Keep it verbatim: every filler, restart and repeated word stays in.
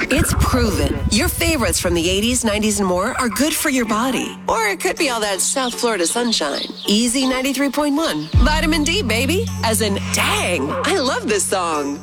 It's proven. Your favorites from the eighties, nineties, and more are good for your body. Or it could be all that South Florida sunshine. Easy ninety-three point one. Vitamin D, baby. As in, dang, I love this song.